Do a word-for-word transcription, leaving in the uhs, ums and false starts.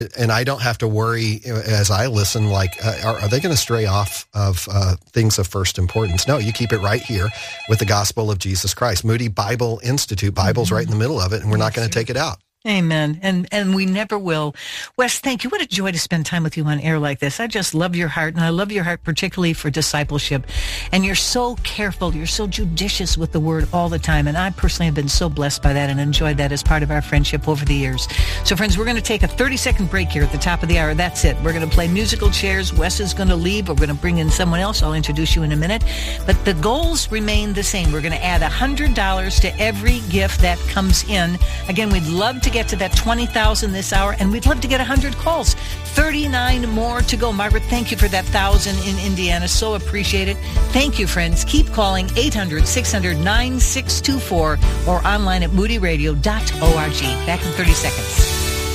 And I don't have to worry as I listen, like, uh, are, are they going to stray off of uh, things of first importance? No, you keep it right here with the gospel of Jesus Christ. Moody Bible Institute, Bible's mm-hmm. right in the middle of it, and we're not going to take it out. Amen. And and we never will. Wes, thank you. What a joy to spend time with you on air like this. I just love your heart, and I love your heart particularly for discipleship. And you're so careful. You're so judicious with the word all the time. And I personally have been so blessed by that and enjoyed that as part of our friendship over the years. So, friends, we're going to take a thirty-second break here at the top of the hour. That's it. We're going to play musical chairs. Wes is going to leave. We're going to bring in someone else. I'll introduce you in a minute. But the goals remain the same. We're going to add one hundred dollars to every gift that comes in. Again, we'd love to get to that twenty thousand this hour, and we'd love to get one hundred calls. thirty-nine more to go. Margaret, thank you for that one thousand in Indiana. So appreciate it. Thank you, friends. Keep calling eight hundred, six hundred, nine six two four or online at moody radio dot org. Back in thirty seconds.